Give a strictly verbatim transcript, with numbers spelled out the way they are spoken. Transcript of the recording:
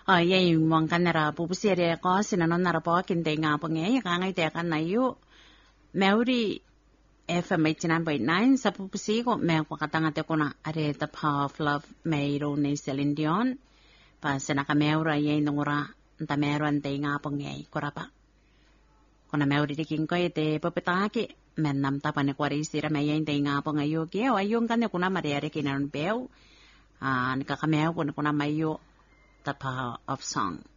Ờ, vậy mong cái này bố sĩ để có xin nó nara bỏ kinh tế ngã bằng nghe cái ngày để cái này yêu Maori F M eighty nine point nine sa bố sĩ có mẹ của cái tanga te kona are the power of love made on Celine Dion pa sa naka Maori ay nungura nta meron te ngã bằng nghe korapa kona Maori di king ko ite papetake men nam ta pane kwari sira me ay te ngã bằng ayo ke ayong kan kuna mariare kinaron beo ah naka kameo kuna kuna mayo the power of song.